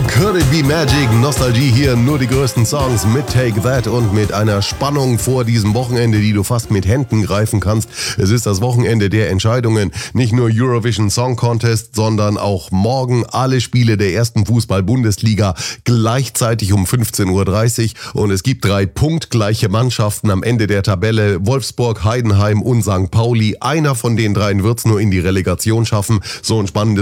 Could It Be Magic, Nostalgie hier, nur die größten Songs mit Take That und mit einer Spannung vor diesem Wochenende, die du fast mit Händen greifen kannst. Es ist das Wochenende der Entscheidungen, nicht nur Eurovision Song Contest, sondern auch morgen alle Spiele der ersten Fußball-Bundesliga gleichzeitig um 15.30 Uhr und es gibt 3 punktgleiche Mannschaften am Ende der Tabelle, Wolfsburg, Heidenheim und St. Pauli. Einer von den 3 wird's nur in die Relegation schaffen. So ein spannendes